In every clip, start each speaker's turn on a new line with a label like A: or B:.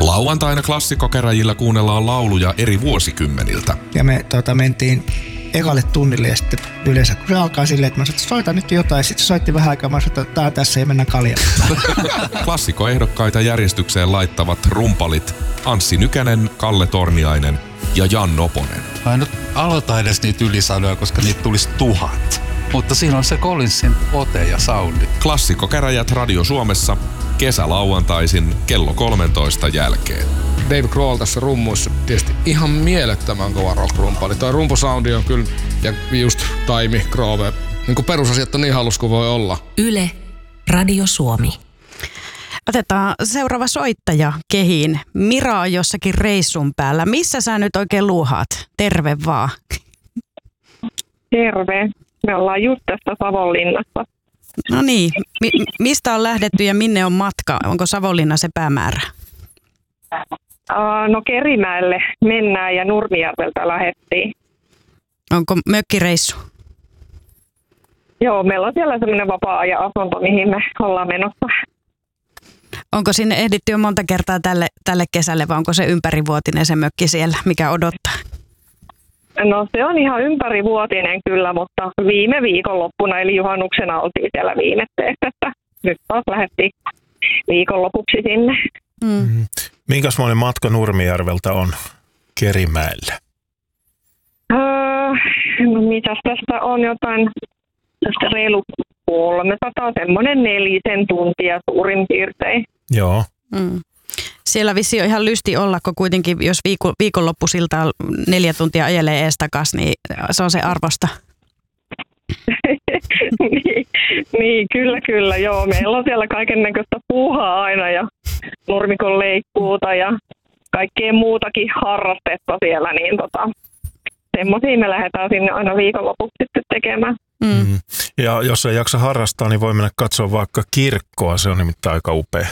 A: Lauantaina klassikkokäräjillä kuunnellaan lauluja eri vuosikymmeniltä.
B: Ja me mentiin ekalle tunnille ja sitten yleensä kun se alkaa silleen, että mä sanoin, että soita nyt jotain. Sitten se soitti vähän aikaa, mä sanoin, että tää tässä ei mennä kaljaan.
A: Klassikkoehdokkaita järjestykseen laittavat rumpalit Anssi Nykänen, Kalle Torniainen ja Jan Noponen.
C: Mä en nyt aloita edes niitä ylisanoja, koska niitä tulisi 1000. Mutta siinä on se Collinsin ote ja soundi.
A: Klassikkokäräjät Radio Suomessa kesälauantaisin kello 13 jälkeen.
D: Dave Grohl tässä rummuissa tietysti ihan mielettömän kova rock-rumpali. Toi rumpusoundi on kyllä, ja just Taimi, Grove, niin kuin perusasiat on niin halus kuin voi olla.
E: Yle, Radio Suomi.
F: Otetaan seuraava soittaja kehiin. Mira on jossakin reissun päällä. Missä sä nyt oikein luuhaat? Terve vaan.
G: Terve. Me ollaan just tästä Savonlinnassa.
F: No niin. Mistä on lähdetty ja minne on matka? Onko Savonlinna se päämäärä?
G: No Kerimäelle mennään ja Nurmijärveltä lähdettiin.
F: Onko mökkireissu?
G: Joo, meillä on siellä semmoinen vapaa-ajan asunto, mihin me ollaan menossa.
F: Onko sinne ehditty jo monta kertaa tälle kesälle vai onko se ympärivuotinen se mökki siellä, mikä odottaa?
G: No se on ihan ympärivuotinen kyllä, mutta viime viikonloppuna eli juhannuksena oltiin siellä viimetteessä, että nyt taas lähdettiin viikonlopuksi sinne.
H: Minkäsmoinen matka Nurmijärveltä on Kerimäelle?
G: No mitäs tästä on jotain, tästä reilu 300, semmoinen 4 tuntia suurin piirtein.
H: Joo.
F: Siellä vissi on ihan lysti olla, kun kuitenkin jos viikonloppusilta 4 tuntia ajelee ees takas, niin se on se arvosta.
G: niin, kyllä, joo. Meillä on siellä kaikennäköistä puuhaa aina ja nurmikon leikkuuta ja kaikkea muutakin harrastetta siellä, niin semmoisia me lähdetään sinne aina viikonlopuksi sitten tekemään.
H: Ja jos ei jaksa harrastaa, niin voi mennä katsoa vaikka kirkkoa, se on nimittäin aika upea.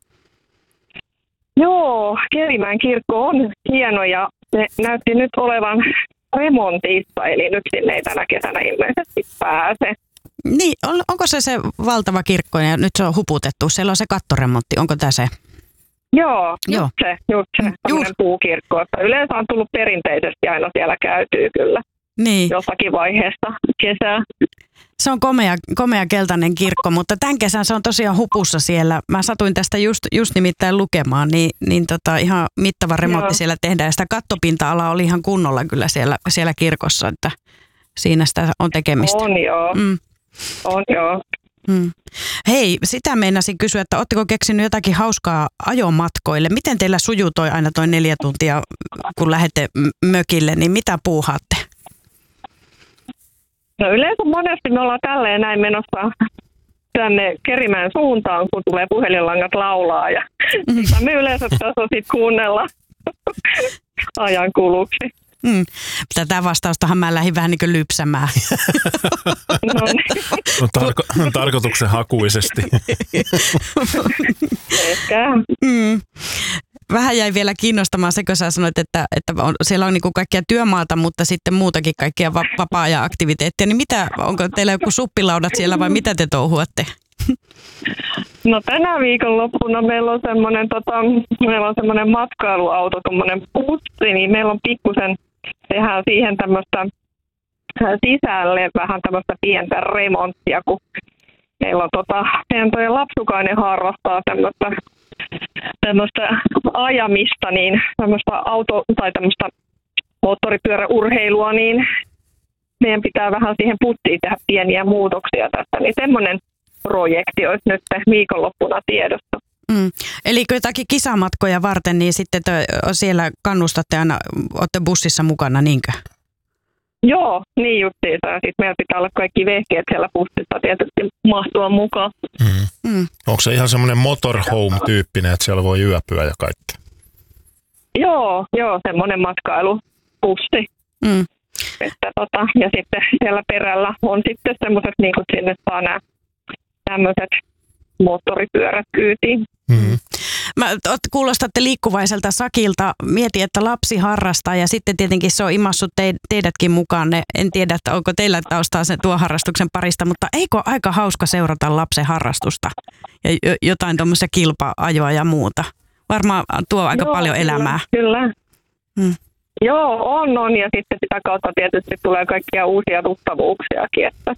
G: Joo, Kerimäen kirkko on hieno ja se näytti nyt olevan remontissa, eli nyt sinne ei tänä kesänä ilmeisesti pääse.
F: Niin, onko se valtava kirkko ja nyt se on huputettu? Siellä on se kattoremontti, onko tämä se?
G: Joo, just se tämmöinen puukirkko. Että yleensä on tullut perinteisesti aina siellä käytyy kyllä.
F: Niin.
G: Jossakin vaiheessa kesää.
F: Se on komea keltainen kirkko, mutta tämän kesän se on tosiaan hupussa siellä. Mä satuin tästä just nimittäin lukemaan, niin ihan mittava remontti siellä tehdään. Ja sitä kattopinta-alaa oli ihan kunnolla kyllä siellä kirkossa, että siinä sitä on tekemistä.
G: On joo. On joo.
F: Hei, sitä meinasin kysyä, että ootteko keksinyt jotakin hauskaa ajomatkoille? Miten teillä sujuu aina toi 4 tuntia, kun lähdette mökille, niin mitä puuhaatte?
G: No yleensä monesti me ollaan tälleen näin menossa tänne Kerimäen suuntaan, kun tulee puhelinlangat laulaa ja sitä me yleensä tässä sitten kuunnella ajan kuluksi.
F: Tätä vastaustahan mä lähdin vähän niin kuin lypsämään.
H: No tarkoituksen hakuisesti.
G: Ehkä.
F: Vähän jäi vielä kiinnostamaan se, kun sä sanoit, että siellä on niin kuin kaikkia työmaata, mutta sitten muutakin kaikkia vapaa-ajan aktiviteetteja. Niin onko teillä joku suppilaudat siellä vai mitä te touhuatte?
G: No tänä viikonloppuna meillä on semmoinen matkailuauto, tommonen bussi, niin meillä on pikkusen tehdään siihen tämmöistä sisälle vähän tämmöistä pientä remonttia, kun meillä on meidän toi lapsukainen harrastaa tämmöistä ajamista, niin tämmöistä tai tämmöistä moottoripyöräurheilua, niin meidän pitää vähän siihen puttiin tehdä pieniä muutoksia tässä, niin semmoinen projekti olisi nyt viikonloppuna tiedossa.
F: Eli jotakin kisamatkoja varten, niin sitten siellä kannustatte aina, olette bussissa mukana, niinkö?
G: Joo, niin justiinsa. Sitten meillä pitää olla kaikki vehkeet siellä bussissa tietysti mahtua mukaan.
H: Onko se ihan semmoinen motorhome-tyyppinen, että siellä voi yöpyä ja kaikki?
G: Joo, semmoinen matkailubussi. Ja sitten siellä perällä on sitten semmoiset, niin kuin sinne saa nämä tämmöiset moottoripyörät kyytiin.
F: Kuulostatte liikkuvaiselta Sakilta. Mieti, että lapsi harrastaa ja sitten tietenkin se on imassut teidätkin mukaan. En tiedä, että onko teillä taustaa sen tuon harrastuksen parista, mutta eikö aika hauska seurata lapsen harrastusta ja jotain tuommoisia kilpa-ajoa ja muuta? varmaan tuo aika paljon elämää.
G: Kyllä.
F: Mm.
G: Joo, on ja sitten sitä kautta tietysti tulee kaikkia uusia tuttavuuksiakin, että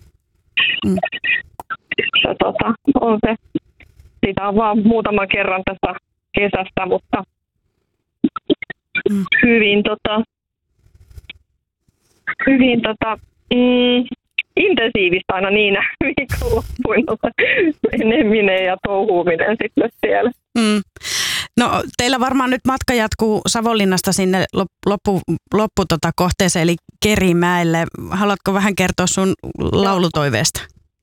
G: on se. Sitä on vaan muutaman kerran tästä kesästä, mutta hyvin intensiivistä aina niin viikonloppuina meneminen ja touhuuminen sitten siellä.
F: No teillä varmaan nyt matka jatkuu Savonlinnasta sinne kohteeseen eli Kerimäelle. Haluatko vähän kertoa sun laulutoiveesta?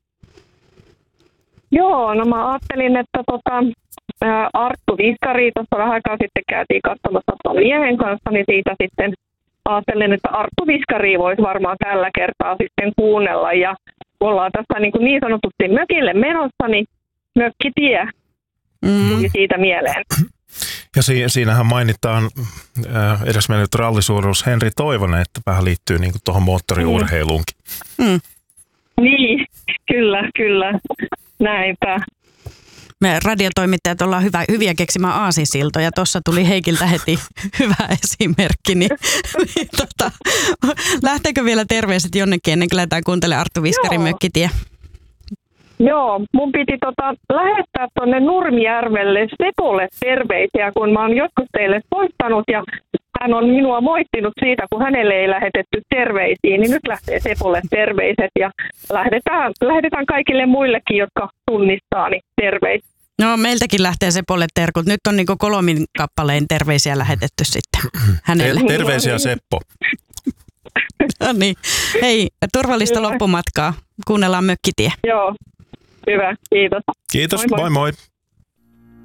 G: Joo, no mä ajattelin, että Arttu Viskari, tuossa vähän aikaa sitten käytiin katsomassa tuon miehen kanssa, niin siitä sitten ajattelin, että Arttu Viskari voisi varmaan tällä kertaa sitten kuunnella. Ja kun ollaan tässä niin sanotusti mökille menossa, niin mökkitie tuli siitä mieleen.
H: Ja siinähän mainitaan edesmennyt rallisuuruus Henri Toivonen, että vähän liittyy niin kuin tuohon moottoriurheiluunkin.
G: Niin, kyllä. Näinpä.
F: Me radiotoimittajat ollaan hyviä keksimään aasinsiltoja. Tuossa tuli Heikiltä heti hyvä esimerkki. Niin, lähteekö vielä terveiset jonnekin ennen kuin lähdetään kuuntelemaan Arttu Viskarin Mökkitie?
G: Joo, mun piti lähettää tuonne Nurmijärvelle Sepolle terveisiä, kun mä oon joskus teille soittanut ja hän on minua moittinut siitä, kun hänelle ei lähetetty terveisiin, niin nyt lähtee Sepolle terveiset ja lähdetään kaikille muillekin, jotka tunnistaa, niin terveisiä.
F: No meiltäkin lähtee Sepolle terkut. Nyt on niinku 3 kappaleen terveisiä lähetetty sitten hänelle.
H: Terveisiä Seppo.
F: No niin. Hei, turvallista loppumatkaa. Kuunnellaan Mökkitie.
G: Joo, hyvä. Kiitos.
H: Kiitos, moi moi.